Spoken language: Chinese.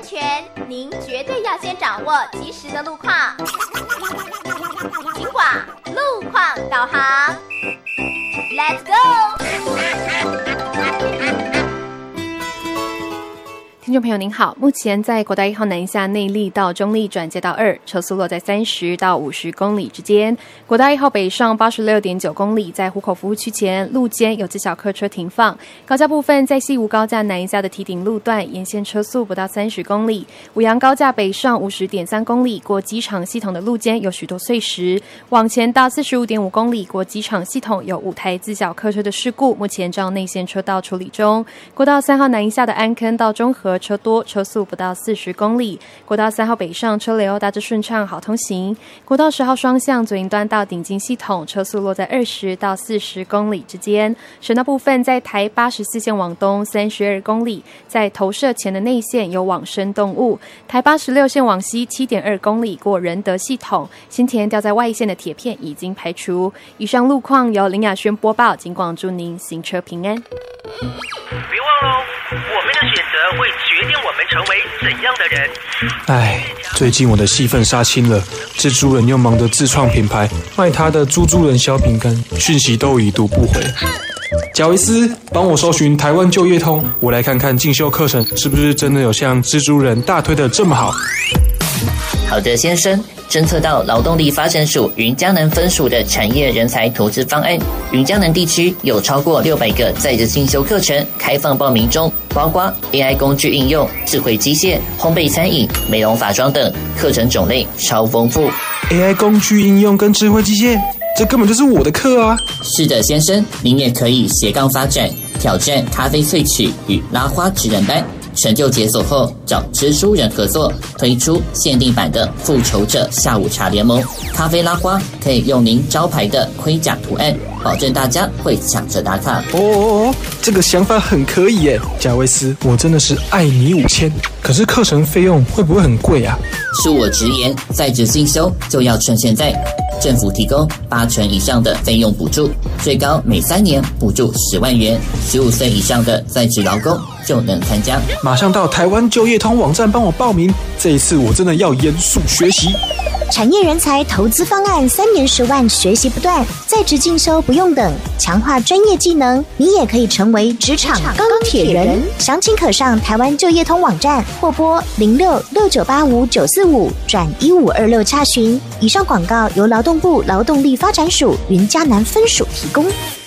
全，您绝对要先掌握及时的路况。警广路况导航 ，Let's go！ 听众朋友您好，目前在国道1号南下内壢到中壢转接道2，车速落在30到50公里之间。国道1号北上86.9公里，在湖口服务区前路肩有自小客车停放。高架部分在西吴高架南下的堤顶路段，沿线车速不到30公里。五杨高架北上50.3公里，过机场系统的路肩有许多碎石。往前到45.5公里，过机场系统有5台自小客车的事故，目前照内线车道处理中。国道3号南下的安坑到中和车多，车速不到40公里。国道3号北上车流大致顺畅，好通行。国道10号双向左营端到顶金系统，车速落在20到40公里之间。省道部分在台84线往东32公里，在投射前的内线有往生动物。台86线往西7.2公里，过仁德系统。新田掉在外线的铁片已经排除。以上路况由林雅轩播报，警广祝您行车平安。 别忘喽，我们的选择会决定我们成为怎样的人。 唉，最近我的戏份杀青了，蜘蛛人又忙着自创品牌，卖他的猪猪人小饼干，讯息都已读不回。贾维斯，帮我搜寻台湾就业通，我来看看进修课程是不是真的有像蜘蛛人大推的这么好。 好的，先生。侦测到劳动力发展署云嘉南分署的产业人才投资方案，云嘉南地区有超过600个在职进修课程开放报名中，包括 AI 工具应用、智慧机械、烘焙餐饮、美容化妆等，课程种类超丰富。 AI 工具应用跟智慧机械，这根本就是我的课啊！ 是的，先生，您也可以斜杠发展，挑战咖啡萃取与拉花职人班。成就解锁后，找蜘蛛人合作，推出限定版的复仇者下午茶联盟。咖啡拉花可以用您招牌的盔甲图案，保证大家会抢着打卡。 这个想法很可以耶，贾维斯，我真的是爱你5000。可是课程费用会不会很贵啊？ 恕我直言，在职进修就要趁现在。政府提供80%以上的费用补助，最高每3年补助10万元，15岁以上的在职劳工就能参加。 马上到台湾就业通网站帮我报名，这一次我真的要严肃学习。 产业人才投资方案，3年10万，学习不断，在职进修不用等，强化专业技能，你也可以成为职场钢铁人。详情可上台湾就业通网站或拨0669859545/1526查询。以上广告由劳动部劳动力发展署云嘉南分署提供。